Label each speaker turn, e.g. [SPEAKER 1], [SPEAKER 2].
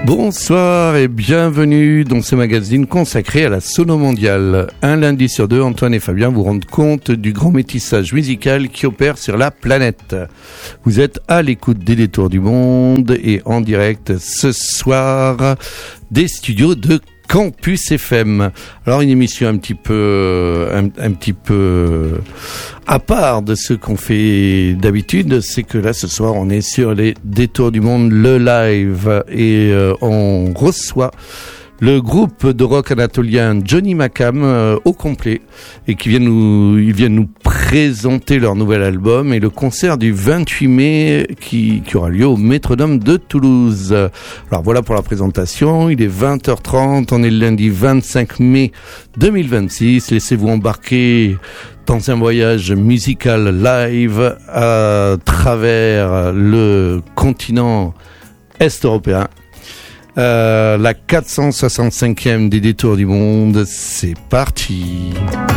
[SPEAKER 1] Bonsoir et bienvenue dans ce magazine consacré à la sono mondiale. Un lundi sur deux, Antoine et Fabien vous rendent compte du grand métissage musical qui opère sur la planète. Vous êtes à l'écoute des Détours du Monde et en direct ce soir des studios de Campus FM. Alors une émission un petit peu à part de ce qu'on fait d'habitude, c'est que là ce soir on est sur les Détours du Monde, le live, et on reçoit le groupe de rock anatolien Johnny Makam au complet, et ils viennent nous présenter leur nouvel album et le concert du 28 mai qui aura lieu au Métronome de Toulouse. Alors voilà pour la présentation, il est 20h30, on est le lundi 25 mai 2026, laissez-vous embarquer dans un voyage musical live à travers le continent est-européen. La 465e des Détours du Monde, c'est parti.